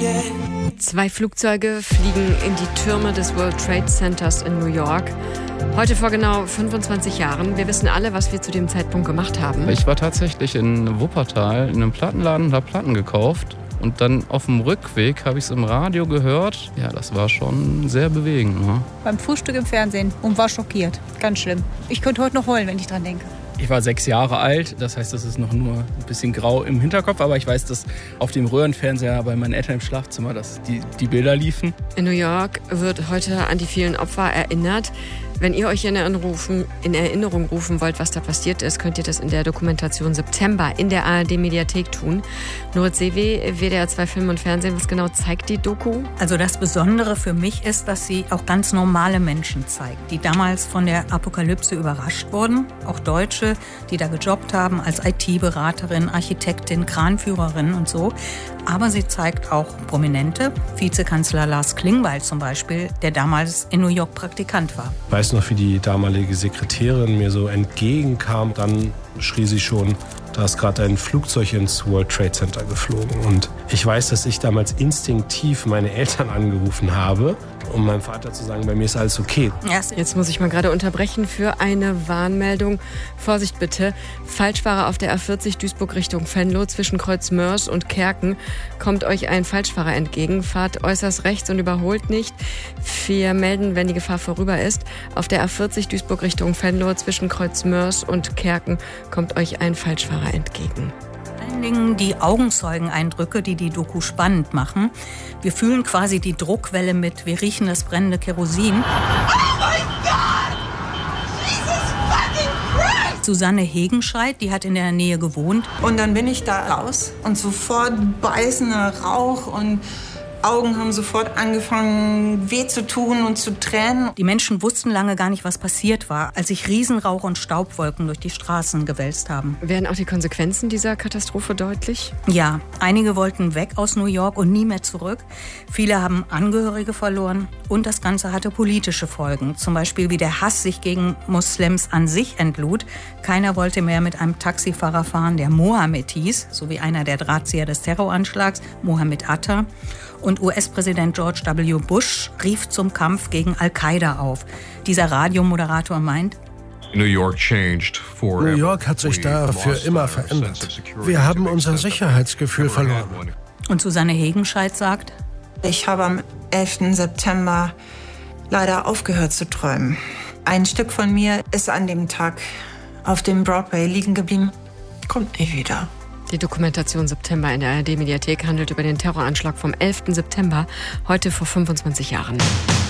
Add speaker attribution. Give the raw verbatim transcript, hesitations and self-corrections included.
Speaker 1: Zwei Flugzeuge fliegen in die Türme des World Trade Centers in New York. Heute vor genau fünfundzwanzig Jahren. Wir wissen alle, was wir zu dem Zeitpunkt gemacht haben.
Speaker 2: Ich war tatsächlich in Wuppertal in einem Plattenladen und habe Platten gekauft. Und dann auf dem Rückweg habe ich es im Radio gehört. Ja, das war schon sehr bewegend. Ne?
Speaker 3: Beim Frühstück im Fernsehen und war schockiert. Ganz schlimm. Ich könnte heute noch heulen, wenn ich dran denke.
Speaker 4: Ich war sechs Jahre alt, das heißt, das ist noch nur ein bisschen grau im Hinterkopf. Aber ich weiß, dass auf dem Röhrenfernseher bei meinen Eltern im Schlafzimmer dass die, die Bilder liefen.
Speaker 1: In New York wird heute an die vielen Opfer erinnert. Wenn ihr euch in Erinnerung, rufen, in Erinnerung rufen wollt, was da passiert ist, könnt ihr das in der Dokumentation September in der A R D-Mediathek tun. Nurit Sevi, W D R zwei Film und Fernsehen, was genau zeigt die Doku?
Speaker 5: Also das Besondere für mich ist, dass sie auch ganz normale Menschen zeigt, die damals von der Apokalypse überrascht wurden. Auch Deutsche, die da gejobbt haben als I T-Beraterin, Architektin, Kranführerin und so. Aber sie zeigt auch Prominente, Vizekanzler Lars Klingbeil zum Beispiel, der damals in New York Praktikant war.
Speaker 6: Ich weiß noch, wie die damalige Sekretärin mir so entgegenkam. Dann schrie sie schon, da ist gerade ein Flugzeug ins World Trade Center geflogen. Und ich weiß, dass ich damals instinktiv meine Eltern angerufen habe, um meinem Vater zu sagen, bei mir ist alles okay.
Speaker 1: Jetzt muss ich mal gerade unterbrechen für eine Warnmeldung. Vorsicht bitte, Falschfahrer auf der A vierzig Duisburg Richtung Venlo zwischen Kreuzmörs und Kerken. Kommt euch ein Falschfahrer entgegen, fahrt äußerst rechts und überholt nicht. Wir melden, wenn die Gefahr vorüber ist. Auf der A vierzig Duisburg Richtung Venlo zwischen Kreuzmörs und Kerken kommt euch ein Falschfahrer entgegen.
Speaker 5: Vor allen Dingen die Augenzeugeneindrücke, die die Doku spannend machen. Wir fühlen quasi die Druckwelle mit, wir riechen das brennende Kerosin.
Speaker 7: Oh my God! Jesus fucking Christ!
Speaker 5: Susanne Hegenscheid, die hat in der Nähe gewohnt.
Speaker 8: Und dann bin ich da raus und sofort beißender Rauch und Augen haben sofort angefangen weh zu tun und zu tränen.
Speaker 5: Die Menschen wussten lange gar nicht, was passiert war, als sich Riesenrauch und Staubwolken durch die Straßen gewälzt haben.
Speaker 1: Werden auch die Konsequenzen dieser Katastrophe deutlich?
Speaker 5: Ja, einige wollten weg aus New York und nie mehr zurück. Viele haben Angehörige verloren und das Ganze hatte politische Folgen. Zum Beispiel wie der Hass sich gegen Moslems an sich entlud. Keiner wollte mehr mit einem Taxifahrer fahren, der Mohammed hieß, so wie einer der Drahtzieher des Terroranschlags, Mohammed Atta. Und U S-Präsident George W. Bush rief zum Kampf gegen Al-Qaida auf. Dieser Radiomoderator meint,
Speaker 9: New York hat sich da für immer verändert. Wir haben unser Sicherheitsgefühl verloren.
Speaker 5: Und Susanne Hegenscheid sagt,
Speaker 8: ich habe am elften September leider aufgehört zu träumen. Ein Stück von mir ist an dem Tag auf dem Broadway liegen geblieben. Kommt nie wieder.
Speaker 1: Die Dokumentation September in der A R D-Mediathek handelt über den Terroranschlag vom elften September, heute vor fünfundzwanzig Jahren.